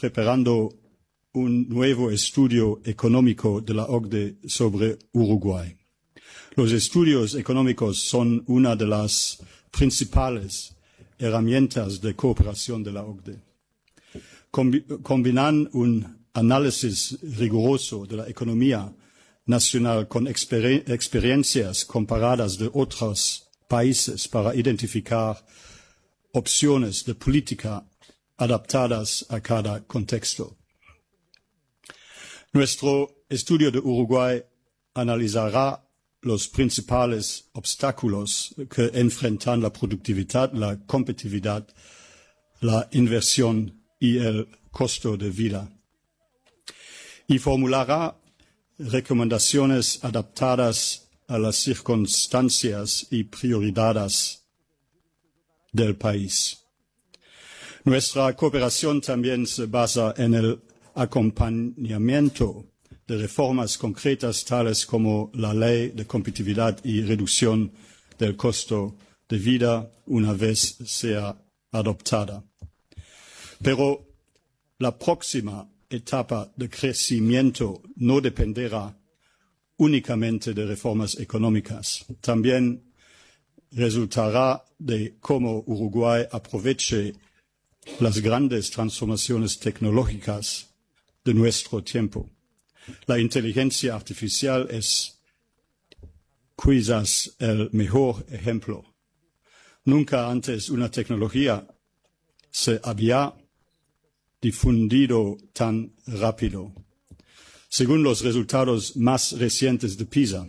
preparando un nuevo estudio económico de la OCDE sobre Uruguay. Los estudios económicos son una de las principales herramientas de cooperación de la OCDE. Combinan un análisis riguroso de la economía nacional con experiencias comparadas de otros países para identificar opciones de política adaptadas a cada contexto. Nuestro estudio de Uruguay analizará los principales obstáculos que enfrentan la productividad, la competitividad, la inversión y el costo de vida. Y formulará recomendaciones adaptadas a las circunstancias y prioridades del país. Nuestra cooperación también se basa en el acompañamiento de reformas concretas tales como la Ley de Competitividad y Reducción del Costo de Vida una vez sea adoptada. Pero la próxima etapa de crecimiento no dependerá únicamente de reformas económicas. También resultará de cómo Uruguay aproveche las grandes transformaciones tecnológicas de nuestro tiempo. La inteligencia artificial es quizás el mejor ejemplo. Nunca antes una tecnología se había difundido tan rápido. Según los resultados más recientes de PISA,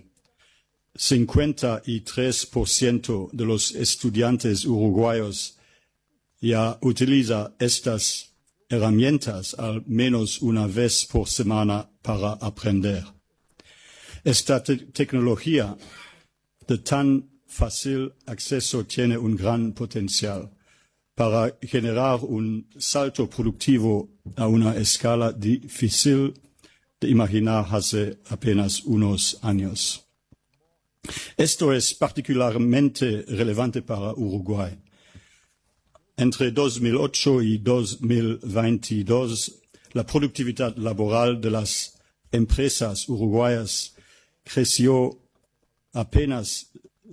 53% de los estudiantes uruguayos ya utiliza estas herramientas al menos una vez por semana para aprender. Esta tecnología de tan fácil acceso tiene un gran potencial para generar un salto productivo a una escala difícil de imaginar hace apenas unos años. Esto es particularmente relevante para Uruguay. Entre 2008 y 2022, la productividad laboral de las empresas uruguayas creció apenas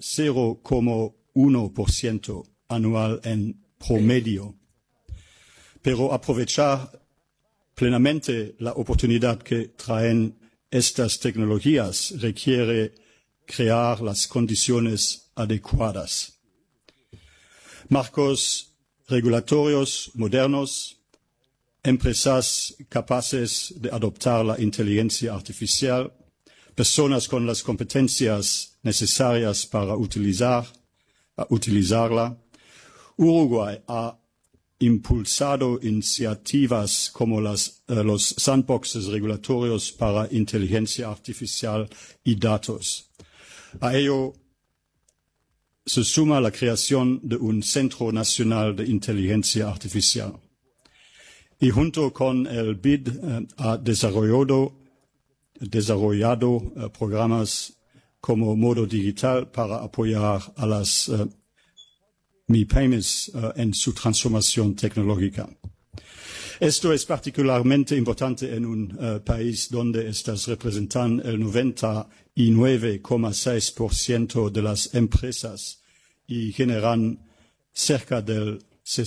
0,1% anual en promedio. Pero aprovechar plenamente la oportunidad que traen estas tecnologías requiere crear las condiciones adecuadas. Marcos regulatorios modernos, empresas capaces de adoptar la inteligencia artificial, personas con las competencias necesarias para utilizarla. Uruguay ha impulsado iniciativas como los sandboxes regulatorios para inteligencia artificial y datos. A ello se suma la creación de un Centro Nacional de Inteligencia Artificial. Y junto con el BID ha desarrollado programas como Modo Digital para apoyar a las MIPYMEs en su transformación tecnológica. Esto es particularmente importante en un país donde estas representan el 99,6% de las empresas y generan cerca del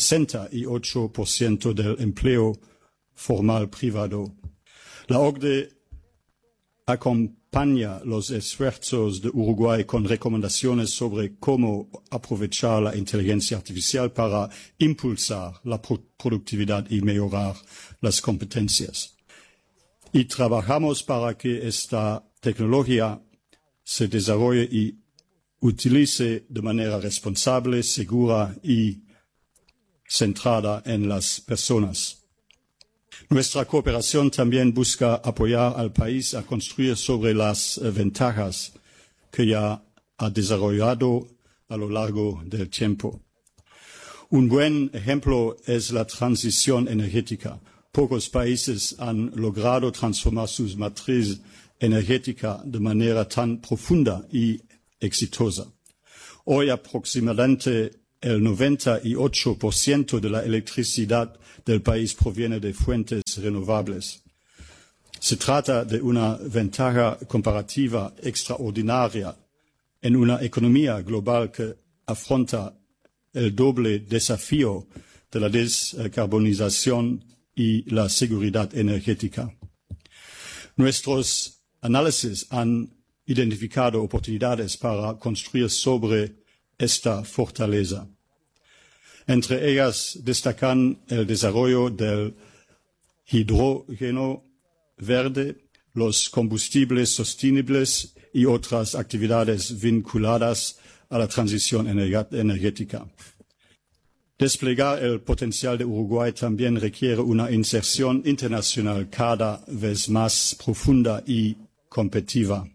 68% del empleo formal privado. La OCDE acompaña los esfuerzos de Uruguay con recomendaciones sobre cómo aprovechar la inteligencia artificial para impulsar la productividad y mejorar las competencias. Y trabajamos para que esta tecnología se desarrolle y utilice de manera responsable, segura y centrada en las personas. Nuestra cooperación también busca apoyar al país a construir sobre las ventajas que ya ha desarrollado a lo largo del tiempo. Un buen ejemplo es la transición energética. Pocos países han logrado transformar su matriz energética de manera tan profunda y exitosa. Hoy aproximadamente el 98% de la electricidad del país proviene de fuentes renovables. Se trata de una ventaja comparativa extraordinaria en una economía global que afronta el doble desafío de la descarbonización y la seguridad energética. Nuestros análisis han identificado oportunidades para construir sobre esta fortaleza. Entre ellas destacan el desarrollo del hidrógeno verde, los combustibles sostenibles y otras actividades vinculadas a la transición energética. Desplegar el potencial de Uruguay también requiere una inserción internacional cada vez más profunda y competitiva.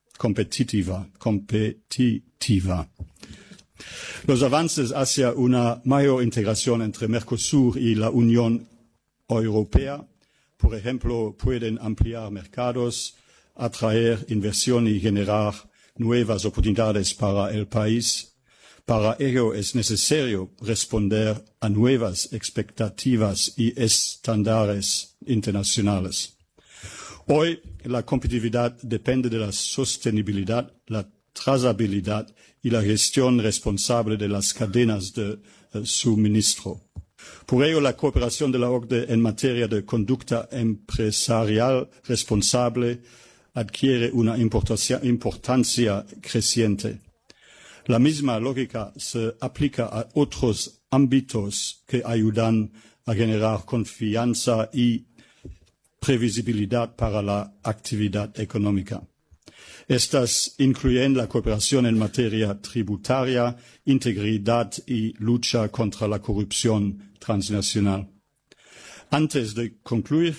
Los avances hacia una mayor integración entre Mercosur y la Unión Europea, por ejemplo, pueden ampliar mercados, atraer inversión y generar nuevas oportunidades para el país. Para ello es necesario responder a nuevas expectativas y estándares internacionales. Hoy la competitividad depende de la sostenibilidad, la trazabilidad y la gestión responsable de las cadenas de suministro. Por ello, la cooperación de la OCDE en materia de conducta empresarial responsable adquiere una importancia creciente. La misma lógica se aplica a otros ámbitos que ayudan a generar confianza y previsibilidad para la actividad económica. Estas incluyen la cooperación en materia tributaria, integridad y lucha contra la corrupción transnacional. Antes de concluir,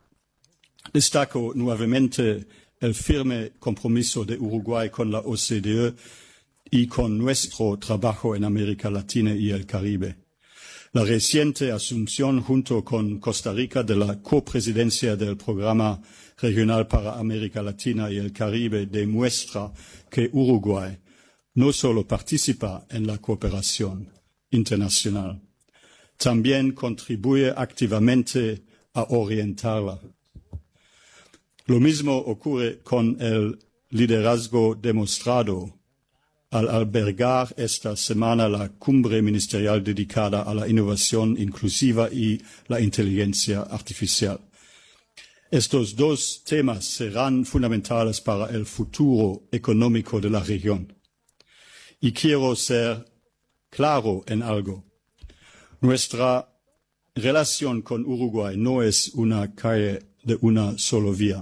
destaco nuevamente el firme compromiso de Uruguay con la OCDE y con nuestro trabajo en América Latina y el Caribe. La reciente asunción junto con Costa Rica de la copresidencia del Programa Regional para América Latina y el Caribe demuestra que Uruguay no solo participa en la cooperación internacional, también contribuye activamente a orientarla. Lo mismo ocurre con el liderazgo demostrado al albergar esta semana la cumbre ministerial dedicada a la innovación inclusiva y la inteligencia artificial. Estos dos temas serán fundamentales para el futuro económico de la región. Y quiero ser claro en algo. Nuestra relación con Uruguay no es una calle de una sola vía.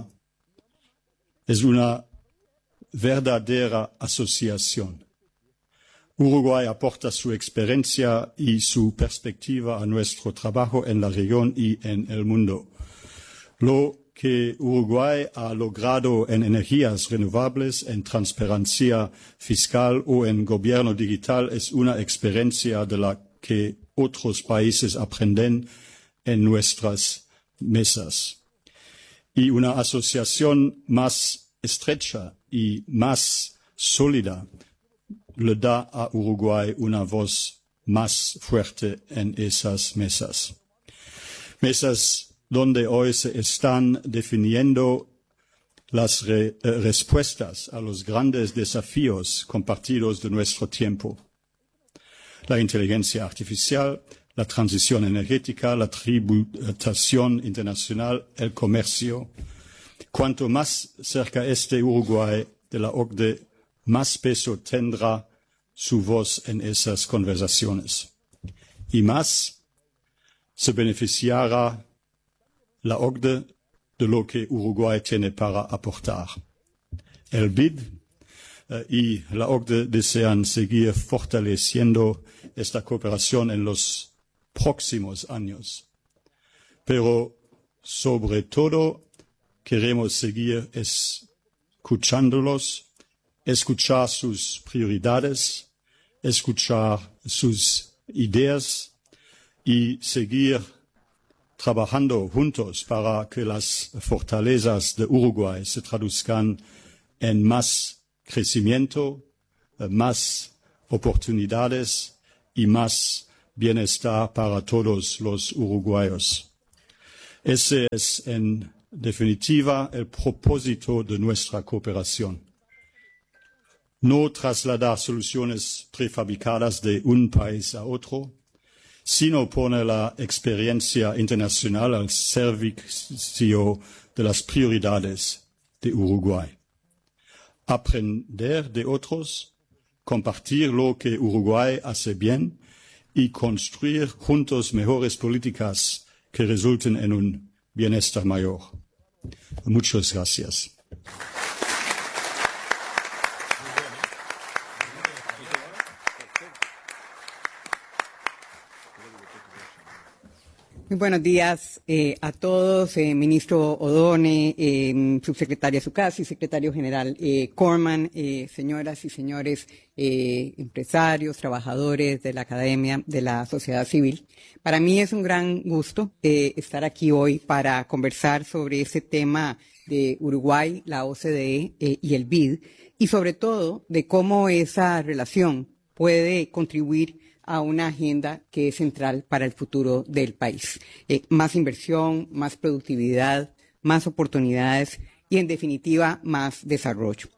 Es una verdadera asociación. Uruguay aporta su experiencia y su perspectiva a nuestro trabajo en la región y en el mundo. Lo que Uruguay ha logrado en energías renovables, en transparencia fiscal o en gobierno digital es una experiencia de la que otros países aprenden en nuestras mesas. Y una asociación más estrecha y más sólida le da a Uruguay una voz más fuerte en esas mesas. Mesas donde hoy se están definiendo las respuestas a los grandes desafíos compartidos de nuestro tiempo. La inteligencia artificial, la transición energética, la tributación internacional, el comercio. Cuanto más cerca esté Uruguay de la OCDE, más peso tendrá su voz en esas conversaciones. Y más se beneficiará la OCDE de lo que Uruguay tiene para aportar. El BID y la OCDE desean seguir fortaleciendo esta cooperación en los próximos años. Pero, sobre todo, queremos seguir escuchándolos, escuchar sus prioridades, escuchar sus ideas y seguir trabajando juntos para que las fortalezas de Uruguay se traduzcan en más crecimiento, más oportunidades y más bienestar para todos los uruguayos. Ese es, en definitiva, el propósito de nuestra cooperación. No trasladar soluciones prefabricadas de un país a otro, sino poner la experiencia internacional al servicio de las prioridades de Uruguay. Aprender de otros, compartir lo que Uruguay hace bien y construir juntos mejores políticas que resulten en un bienestar mayor. Muchas gracias. Muy buenos días a todos, ministro Odone, subsecretaria Zucasi, secretario general Corman, señoras y señores empresarios, trabajadores de la academia, de la sociedad civil. Para mí es un gran gusto estar aquí hoy para conversar sobre ese tema de Uruguay, la OCDE y el BID, y sobre todo de cómo esa relación puede contribuir a una agenda que es central para el futuro del país. Más inversión, más productividad, más oportunidades y, en definitiva, más desarrollo.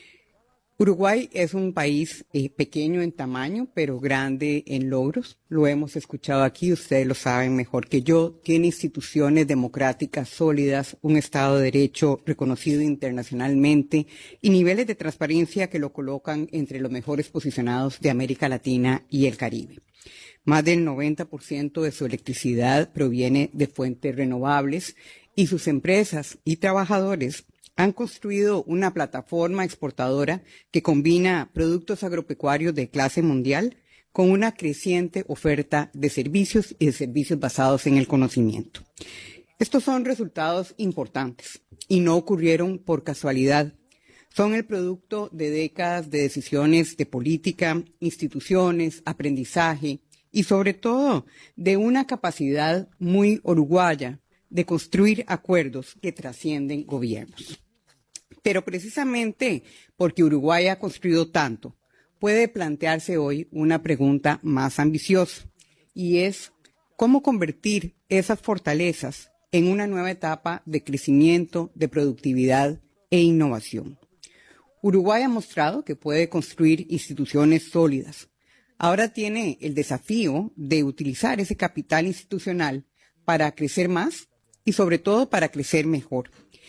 Uruguay es un país pequeño en tamaño, pero grande en logros. Lo hemos escuchado aquí, ustedes lo saben mejor que yo. Tiene instituciones democráticas sólidas, un Estado de Derecho reconocido internacionalmente y niveles de transparencia que lo colocan entre los mejores posicionados de América Latina y el Caribe. Más del 90% de su electricidad proviene de fuentes renovables y sus empresas y trabajadores han construido una plataforma exportadora que combina productos agropecuarios de clase mundial con una creciente oferta de servicios y de servicios basados en el conocimiento. Estos son resultados importantes y no ocurrieron por casualidad. Son el producto de décadas de decisiones de política, instituciones, aprendizaje y sobre todo de una capacidad muy uruguaya de construir acuerdos que trascienden gobiernos. Pero precisamente porque Uruguay ha construido tanto, puede plantearse hoy una pregunta más ambiciosa, y es cómo convertir esas fortalezas en una nueva etapa de crecimiento, de productividad e innovación. Uruguay ha mostrado que puede construir instituciones sólidas. Ahora tiene el desafío de utilizar ese capital institucional para crecer más y sobre todo para crecer mejor.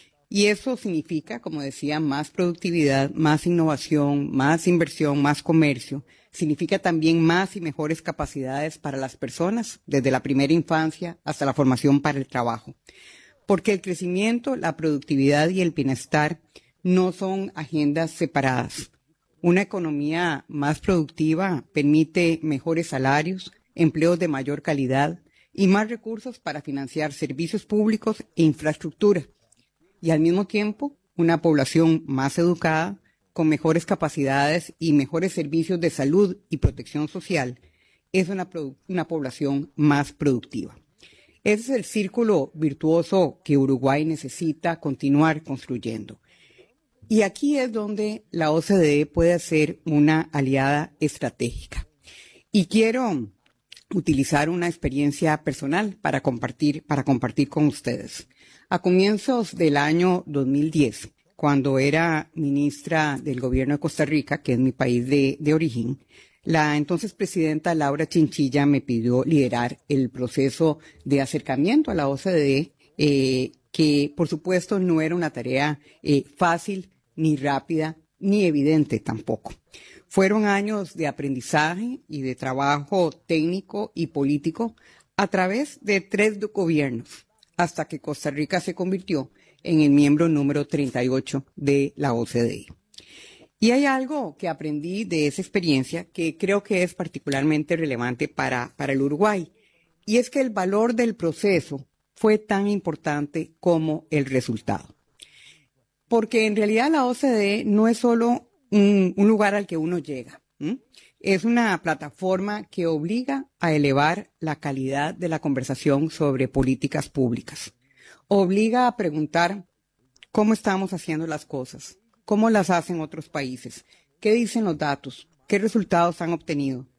Y eso significa, como decía, más productividad, más innovación, más inversión, más comercio. Significa también más y mejores capacidades para las personas, desde la primera infancia hasta la formación para el trabajo. Porque el crecimiento, la productividad y el bienestar no son agendas separadas. Una economía más productiva permite mejores salarios, empleos de mayor calidad y más recursos para financiar servicios públicos e infraestructura. Y al mismo tiempo, una población más educada, con mejores capacidades y mejores servicios de salud y protección social, es una población más productiva. Ese es el círculo virtuoso que Uruguay necesita continuar construyendo. Y aquí es donde la OCDE puede ser una aliada estratégica. Y quiero utilizar una experiencia personal para compartir con ustedes. A comienzos del año 2010, cuando era ministra del gobierno de Costa Rica, que es mi país de origen, la entonces presidenta Laura Chinchilla me pidió liderar el proceso de acercamiento a la OCDE, que por supuesto no era una tarea fácil, ni rápida, ni evidente tampoco. Fueron años de aprendizaje y de trabajo técnico y político a través de 3 gobiernos, hasta que Costa Rica se convirtió en el miembro número 38 de la OCDE. Y hay algo que aprendí de esa experiencia que creo que es particularmente relevante para el Uruguay, y es que el valor del proceso fue tan importante como el resultado. Porque en realidad la OCDE no es solo un lugar al que uno llega. Es una plataforma que obliga a elevar la calidad de la conversación sobre políticas públicas. Obliga a preguntar cómo estamos haciendo las cosas, cómo las hacen otros países, qué dicen los datos, qué resultados han obtenido,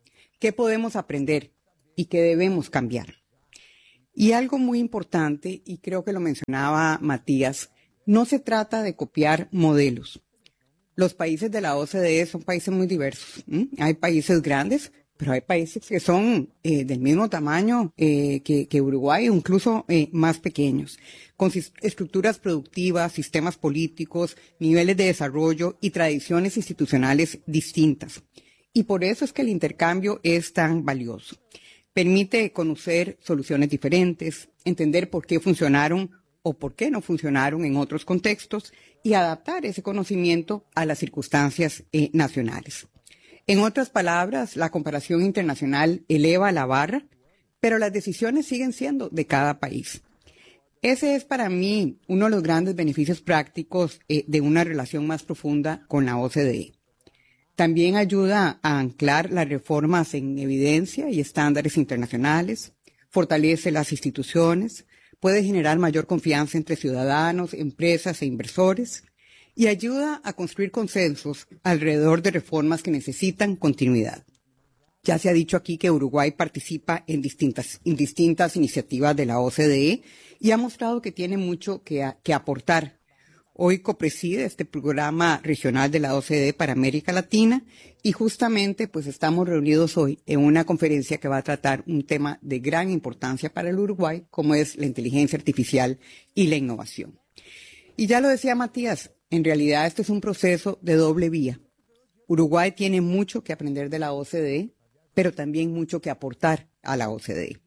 qué podemos aprender y qué debemos cambiar. Y algo muy importante, y creo que lo mencionaba Matías, no se trata de copiar modelos. Los países de la OCDE son países muy diversos. Hay países grandes, pero hay países que son del mismo tamaño que Uruguay, incluso más pequeños, con estructuras productivas, sistemas políticos, niveles de desarrollo y tradiciones institucionales distintas. Y por eso es que el intercambio es tan valioso. Permite conocer soluciones diferentes, entender por qué funcionaron o por qué no funcionaron en otros contextos y adaptar ese conocimiento a las circunstancias nacionales. En otras palabras, la comparación internacional eleva la barra, pero las decisiones siguen siendo de cada país. Ese es para mí uno de los grandes beneficios prácticos de una relación más profunda con la OCDE. También ayuda a anclar las reformas en evidencia y estándares internacionales, fortalece las instituciones, puede generar mayor confianza entre ciudadanos, empresas e inversores y ayuda a construir consensos alrededor de reformas que necesitan continuidad. Ya se ha dicho aquí que Uruguay participa en distintas iniciativas de la OCDE y ha mostrado que tiene mucho que aportar. Hoy copreside este programa regional de la OCDE para América Latina y justamente pues estamos reunidos hoy en una conferencia que va a tratar un tema de gran importancia para el Uruguay, como es la inteligencia artificial y la innovación. Y ya lo decía Matías, en realidad este es un proceso de doble vía. Uruguay tiene mucho que aprender de la OCDE, pero también mucho que aportar a la OCDE.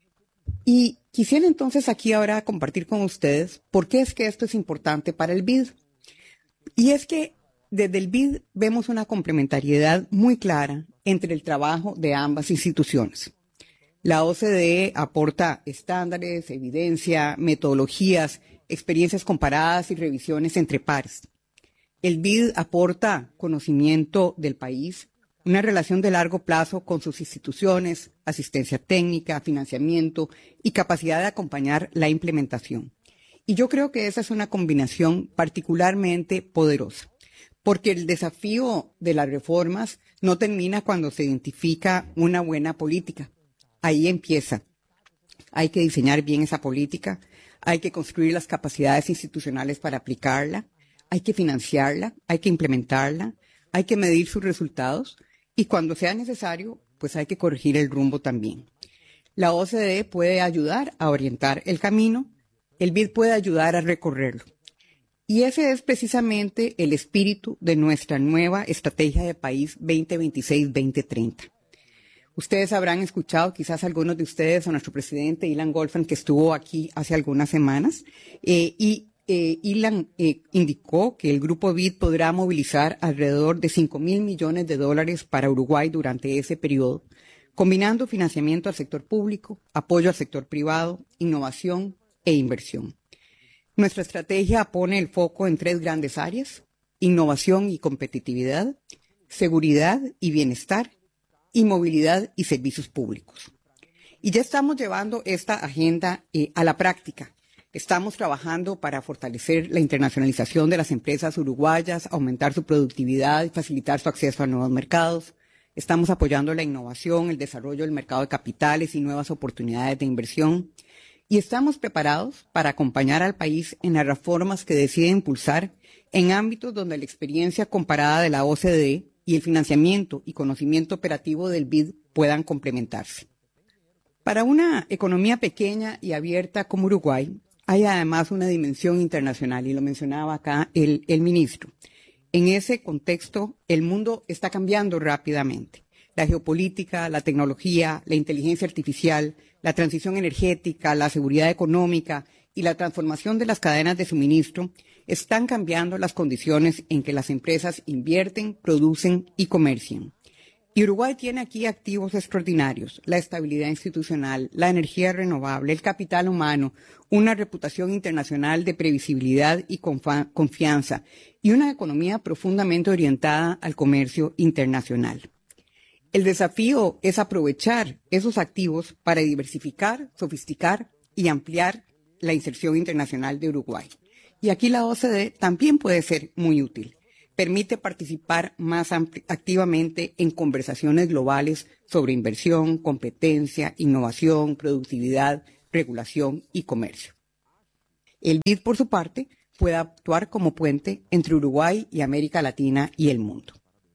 Y quisiera entonces aquí ahora compartir con ustedes por qué es que esto es importante para el BID. Y es que desde el BID vemos una complementariedad muy clara entre el trabajo de ambas instituciones. La OCDE aporta estándares, evidencia, metodologías, experiencias comparadas y revisiones entre pares. El BID aporta conocimiento del país, una relación de largo plazo con sus instituciones, asistencia técnica, financiamiento y capacidad de acompañar la implementación. Y yo creo que esa es una combinación particularmente poderosa, porque el desafío de las reformas no termina cuando se identifica una buena política. Ahí empieza. Hay que diseñar bien esa política, hay que construir las capacidades institucionales para aplicarla, hay que financiarla, hay que implementarla, hay que medir sus resultados y cuando sea necesario, pues hay que corregir el rumbo también. La OCDE puede ayudar a orientar el camino, el BID puede ayudar a recorrerlo. Y ese es precisamente el espíritu de nuestra nueva estrategia de país 2026-2030. Ustedes habrán escuchado, quizás algunos de ustedes, a nuestro presidente Ilan Goldfand, que estuvo aquí hace algunas semanas, Ilan indicó que el grupo BID podrá movilizar alrededor de $5.000 millones para Uruguay durante ese periodo, combinando financiamiento al sector público, apoyo al sector privado, innovación e inversión. Nuestra estrategia pone el foco en 3 grandes áreas: innovación y competitividad, seguridad y bienestar, y movilidad y servicios públicos. Y ya estamos llevando esta agenda a la práctica. Estamos trabajando para fortalecer la internacionalización de las empresas uruguayas, aumentar su productividad y facilitar su acceso a nuevos mercados. Estamos apoyando la innovación, el desarrollo del mercado de capitales y nuevas oportunidades de inversión. Y estamos preparados para acompañar al país en las reformas que decide impulsar en ámbitos donde la experiencia comparada de la OCDE y el financiamiento y conocimiento operativo del BID puedan complementarse. Para una economía pequeña y abierta como Uruguay, hay además una dimensión internacional, y lo mencionaba acá el ministro. En ese contexto, el mundo está cambiando rápidamente. La geopolítica, la tecnología, la inteligencia artificial, la transición energética, la seguridad económica y la transformación de las cadenas de suministro están cambiando las condiciones en que las empresas invierten, producen y comercian. Y Uruguay tiene aquí activos extraordinarios: la estabilidad institucional, la energía renovable, el capital humano, una reputación internacional de previsibilidad y confianza y una economía profundamente orientada al comercio internacional. El desafío es aprovechar esos activos para diversificar, sofisticar y ampliar la inserción internacional de Uruguay. Y aquí la OCDE también puede ser muy útil. permite participar más activamente en conversaciones globales sobre inversión, competencia, innovación, productividad, regulación y comercio. El BID, por su parte, puede actuar como puente entre Uruguay y América Latina y el mundo.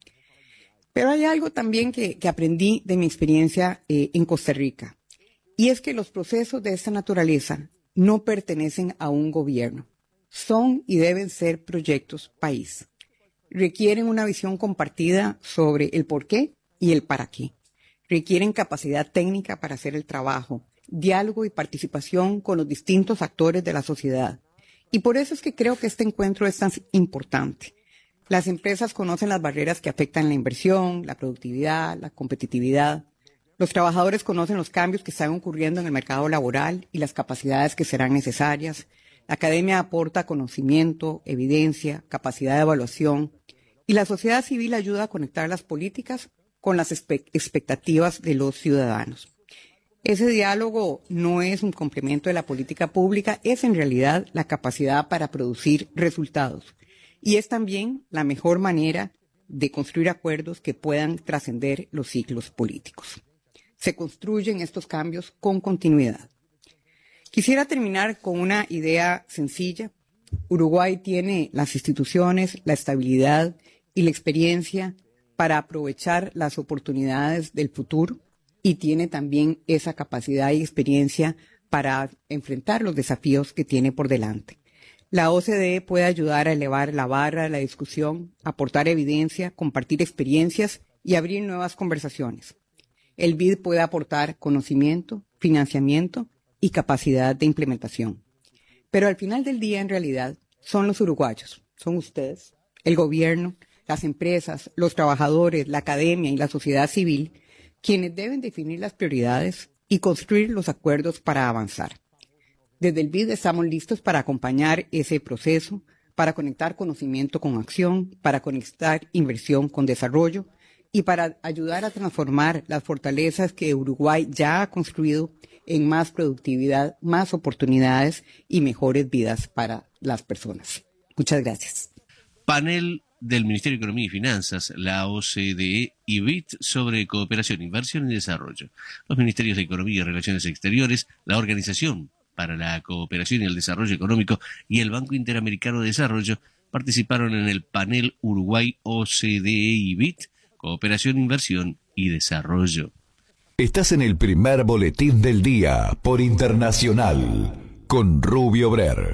Pero hay algo también que aprendí de mi experiencia en Costa Rica, y es que los procesos de esta naturaleza no pertenecen a un gobierno, son y deben ser proyectos país. Requieren una visión compartida sobre el por qué y el para qué. Requieren capacidad técnica para hacer el trabajo, diálogo y participación con los distintos actores de la sociedad. Y por eso es que creo que este encuentro es tan importante. Las empresas conocen las barreras que afectan la inversión, la productividad, la competitividad. Los trabajadores conocen los cambios que están ocurriendo en el mercado laboral y las capacidades que serán necesarias. La academia aporta conocimiento, evidencia, capacidad de evaluación, y la sociedad civil ayuda a conectar las políticas con las expectativas de los ciudadanos. Ese diálogo no es un complemento de la política pública, es en realidad la capacidad para producir resultados. Y es también la mejor manera de construir acuerdos que puedan trascender los ciclos políticos. Se construyen estos cambios con continuidad. Quisiera terminar con una idea sencilla. Uruguay tiene las instituciones, la estabilidad y la experiencia para aprovechar las oportunidades del futuro y tiene también esa capacidad y experiencia para enfrentar los desafíos que tiene por delante. La OCDE puede ayudar a elevar la barra de la discusión, aportar evidencia, compartir experiencias y abrir nuevas conversaciones. El BID puede aportar conocimiento, financiamiento y capacidad de implementación. Pero al final del día, en realidad, son los uruguayos, son ustedes, el gobierno, las empresas, los trabajadores, la academia y la sociedad civil, quienes deben definir las prioridades y construir los acuerdos para avanzar. Desde el BID estamos listos para acompañar ese proceso, para conectar conocimiento con acción, para conectar inversión con desarrollo y para ayudar a transformar las fortalezas que Uruguay ya ha construido en más productividad, más oportunidades y mejores vidas para las personas. Muchas gracias. Panel del Ministerio de Economía y Finanzas, la OCDE y BID sobre cooperación, inversión y desarrollo. Los Ministerios de Economía y Relaciones Exteriores, la Organización para la Cooperación y el Desarrollo Económico y el Banco Interamericano de Desarrollo participaron en el panel Uruguay, OCDE y BID, Cooperación, Inversión y Desarrollo. Estás en el primer boletín del día por Internacional con Rubio Brer.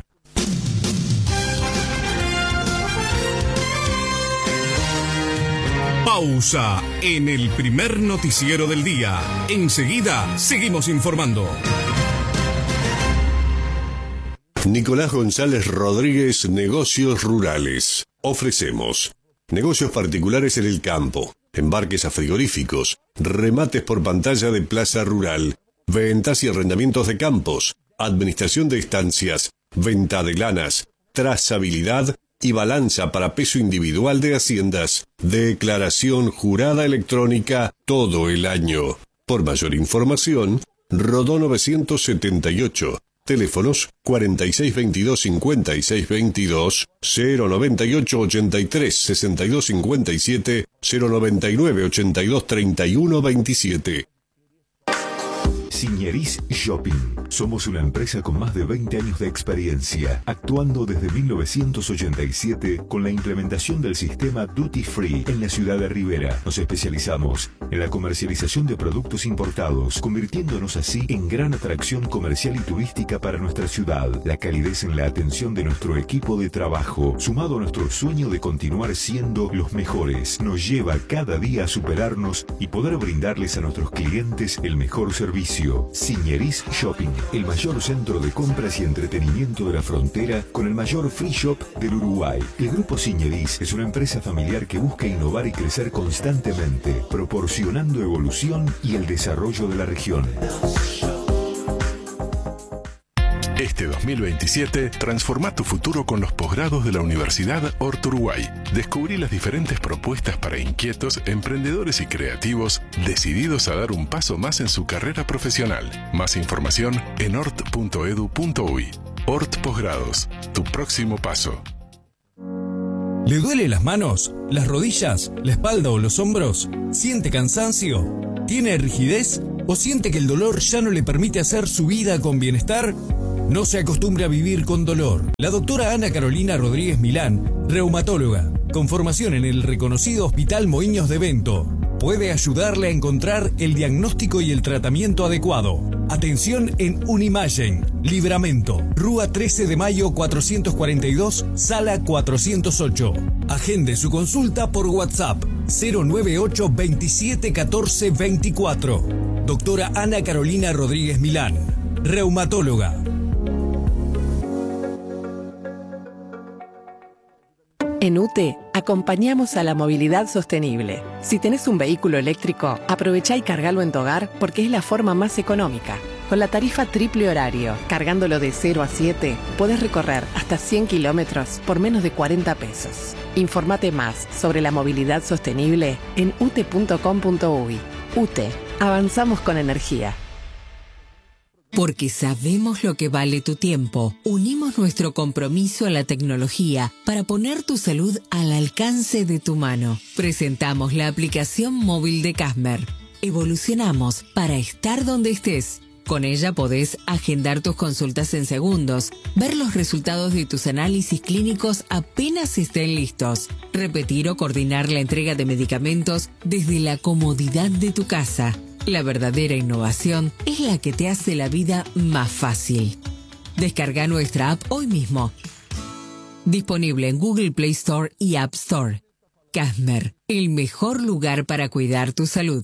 Pausa en el primer noticiero del día. Enseguida seguimos informando. Nicolás González Rodríguez, Negocios Rurales. Ofrecemos negocios particulares en el campo, embarques a frigoríficos, remates por pantalla de plaza rural, ventas y arrendamientos de campos, administración de estancias, venta de lanas, trazabilidad y balanza para peso individual de haciendas, declaración jurada electrónica todo el año. Por mayor información, Rodó 978. Teléfonos 4622-5622, 098-83-6257, 099-82-3127. Signeris Shopping. Somos una empresa con más de 20 años de experiencia, actuando desde 1987 con la implementación del sistema Duty Free en la ciudad de Rivera. Nos especializamos en la comercialización de productos importados, convirtiéndonos así en gran atracción comercial y turística para nuestra ciudad. La calidez en la atención de nuestro equipo de trabajo, sumado a nuestro sueño de continuar siendo los mejores, nos lleva cada día a superarnos y poder brindarles a nuestros clientes el mejor servicio. Signeris Shopping, el mayor centro de compras y entretenimiento de la frontera con el mayor free shop del Uruguay. El Grupo Signeris es una empresa familiar que busca innovar y crecer constantemente, proporcionando evolución y el desarrollo de la región. Este 2027, transforma tu futuro con los posgrados de la Universidad Hort Uruguay. Descubrí las diferentes propuestas para inquietos, emprendedores y creativos decididos a dar un paso más en su carrera profesional. Más información en hort.edu.uy. Hort Posgrados, tu próximo paso. ¿Le duele las manos, las rodillas, la espalda o los hombros? ¿Siente cansancio? ¿Tiene rigidez? ¿O siente que el dolor ya no le permite hacer su vida con bienestar? No se acostumbre a vivir con dolor. La doctora Ana Carolina Rodríguez Milán, reumatóloga, con formación en el reconocido Hospital Moinhos de Bento, puede ayudarle a encontrar el diagnóstico y el tratamiento adecuado. Atención en Unimagen, Libramento, Rúa 13 de Mayo 442, Sala 408. Agende su consulta por WhatsApp 098 27 14 24. Doctora Ana Carolina Rodríguez Milán, reumatóloga. En UTE, acompañamos a la movilidad sostenible. Si tenés un vehículo eléctrico, aprovechá y cargalo en tu hogar porque es la forma más económica. Con la tarifa triple horario, cargándolo de 0 a 7, podés recorrer hasta 100 kilómetros por menos de 40 pesos. Informate más sobre la movilidad sostenible en ute.com.uy. UTE, avanzamos con energía. Porque sabemos lo que vale tu tiempo, unimos nuestro compromiso a la tecnología para poner tu salud al alcance de tu mano. Presentamos la aplicación móvil de Casmer. Evolucionamos para estar donde estés. Con ella podés agendar tus consultas en segundos, ver los resultados de tus análisis clínicos apenas estén listos, repetir o coordinar la entrega de medicamentos desde la comodidad de tu casa. La verdadera innovación es la que te hace la vida más fácil. Descarga nuestra app hoy mismo. Disponible en Google Play Store y App Store. Casmer, el mejor lugar para cuidar tu salud.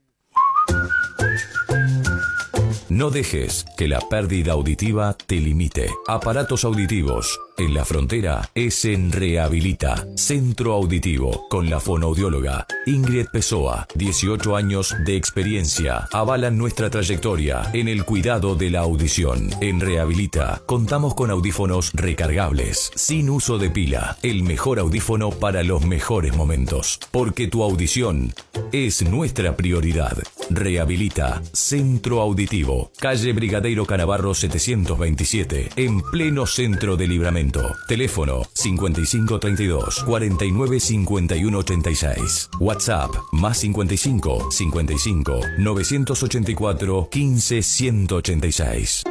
No dejes que la pérdida auditiva te limite. Aparatos auditivos en la frontera es en Rehabilita, Centro Auditivo, con la fonoaudióloga Ingrid Pessoa. 18 años de experiencia avalan nuestra trayectoria en el cuidado de la audición. En Rehabilita contamos con audífonos recargables, sin uso de pila. El mejor audífono para los mejores momentos. Porque tu audición es nuestra prioridad. Rehabilita, Centro Auditivo, calle Brigadeiro Canavarro 727, en pleno centro de Libramento. Teléfono 5532 49 51 86. WhatsApp más 55 55 984 15 186.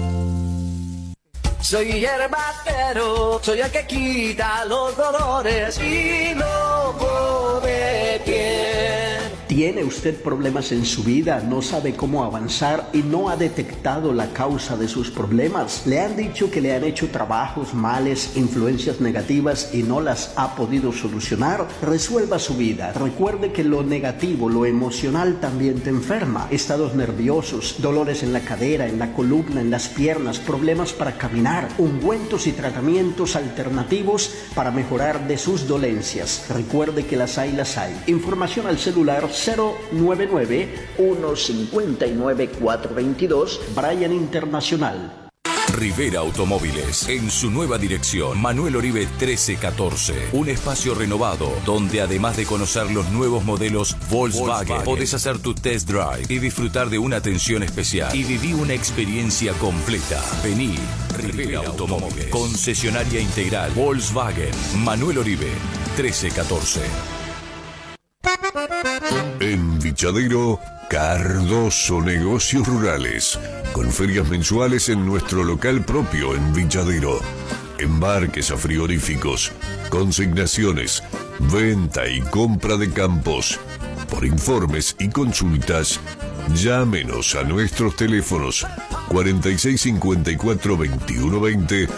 Soy hierbatero, soy el que quita los dolores y lobo de piel. ¿Tiene usted problemas en su vida? ¿No sabe cómo avanzar y no ha detectado la causa de sus problemas? ¿Le han dicho que le han hecho trabajos, males, influencias negativas y no las ha podido solucionar? Resuelva su vida. Recuerde que lo negativo, lo emocional también te enferma. Estados nerviosos, dolores en la cadera, en la columna, en las piernas, problemas para caminar, ungüentos y tratamientos alternativos para mejorar de sus dolencias. Recuerde que las hay. Información al celular 099-159-422, Bryan Internacional. Rivera Automóviles, en su nueva dirección, Manuel Oribe 1314. Un espacio renovado, donde además de conocer los nuevos modelos Volkswagen, podés hacer tu test drive y disfrutar de una atención especial. Y viví una experiencia completa. Vení, Rivera Automóviles, concesionaria integral Volkswagen, Manuel Oribe 1314. En Vichadero, Cardoso Negocios Rurales, con ferias mensuales en nuestro local propio en Vichadero. Embarques a frigoríficos, consignaciones, venta y compra de campos. Por informes y consultas, llámenos a nuestros teléfonos 4654-2120,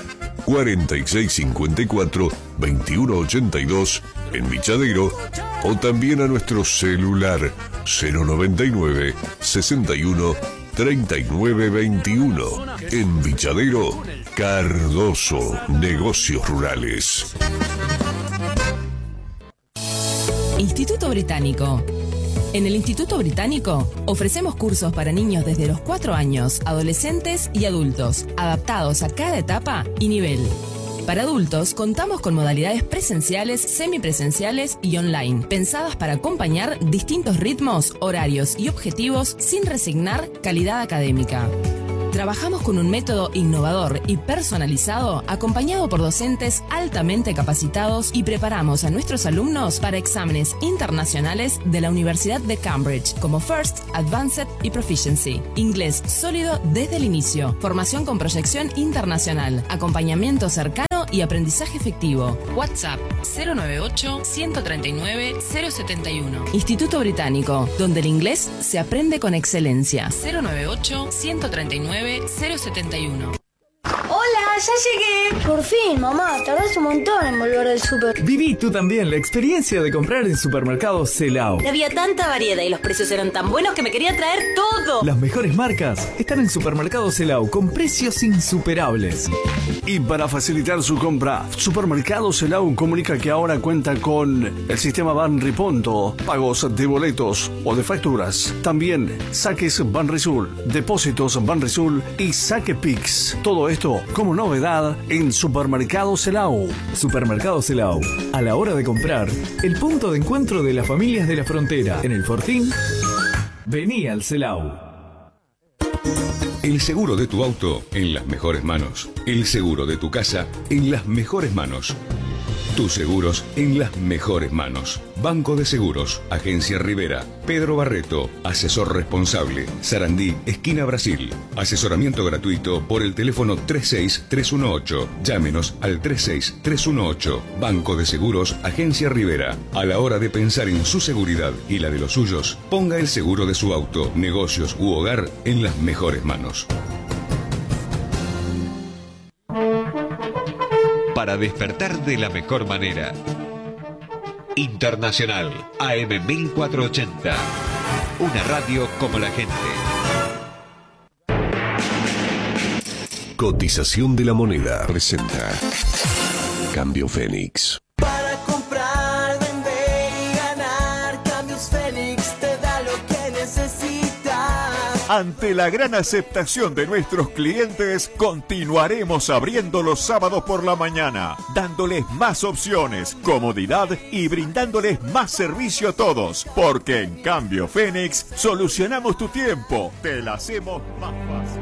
4654-2182 en Vichadero, o también a nuestro celular 099 61 39 21. En Vichadero, Cardoso Negocios Rurales. Instituto Británico. En el Instituto Británico ofrecemos cursos para niños desde los 4 años, adolescentes y adultos, adaptados a cada etapa y nivel. Para adultos, contamos con modalidades presenciales, semipresenciales y online, pensadas para acompañar distintos ritmos, horarios y objetivos sin resignar calidad académica. Trabajamos con un método innovador y personalizado, acompañado por docentes altamente capacitados, y preparamos a nuestros alumnos para exámenes internacionales de la Universidad de Cambridge, como First, Advanced y Proficiency. Inglés sólido desde el inicio. Formación con proyección internacional. Acompañamiento cercano y aprendizaje efectivo. WhatsApp 098-139-071. Instituto Británico, donde el inglés se aprende con excelencia. 098-139-071. ¡Hola! ¡Ya llegué! Por fin, mamá, tardás un montón en volver del súper. Viví tú también la experiencia de comprar en Supermercados Celao. Había tanta variedad y los precios eran tan buenos que me quería traer todo. Las mejores marcas están en Supermercados Celao con precios insuperables. Y para facilitar su compra, Supermercados Celao comunica que ahora cuenta con el sistema Banriponto, pagos de boletos o de facturas. También saques Banrisul, depósitos Banrisul y Saque Pix. Todo esto como novedad en Supermercados Celao. Supermercados Celao, a la hora de comprar, el punto de encuentro de las familias de la frontera. En el Fortín, vení al Celao. El seguro de tu auto en las mejores manos. El seguro de tu casa en las mejores manos. Tus seguros en las mejores manos. Banco de Seguros, Agencia Rivera, Pedro Barreto, asesor responsable, Sarandí, esquina Brasil. Asesoramiento gratuito por el teléfono 36318. Llámenos al 36318. Banco de Seguros, Agencia Rivera. A la hora de pensar en su seguridad y la de los suyos, ponga el seguro de su auto, negocios u hogar en las mejores manos. Para despertar de la mejor manera. Internacional AM 1480. Una radio como la gente. Cotización de la moneda presenta Cambio Fénix. Para comprar, vender y ganar, Cambios Fénix te da lo que necesitas. Ante la gran aceptación de nuestros clientes, continuaremos abriendo los sábados por la mañana, dándoles más opciones, comodidad y brindándoles más servicio a todos, porque en Cambio Fénix solucionamos tu tiempo, te la hacemos más fácil.